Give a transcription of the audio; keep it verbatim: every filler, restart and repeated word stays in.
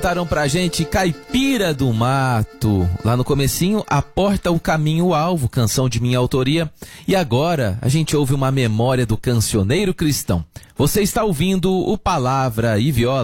Cantaram pra gente Caipira do Mato. Lá no comecinho, A Porta, o Caminho, o Alvo, canção de minha autoria. E agora, a gente ouve uma memória do cancioneiro cristão. Você está ouvindo o Palavra e Viola.